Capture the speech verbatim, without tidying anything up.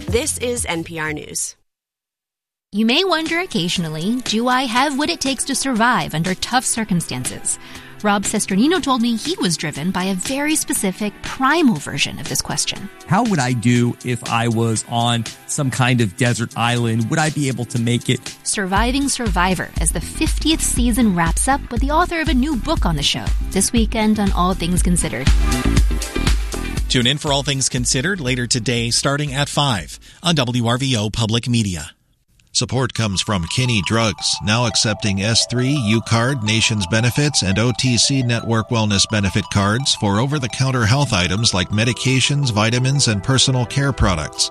This is N P R News. You may wonder occasionally, do I have what it takes to survive under tough circumstances? Rob Cesternino told me he was driven by a very specific primal version of this question. How would I do if I was on some kind of desert island? Would I be able to make it? Surviving Survivor, as the fiftieth season wraps up with the author of a new book on the show, this weekend on All Things Considered. Tune in for All Things Considered later today, starting at five on W R V O Public Media. Support comes from Kinney Drugs, now accepting S three, U-Card, Nations Benefits, and O T C Network Wellness Benefit cards for over-the-counter health items like medications, vitamins, and personal care products.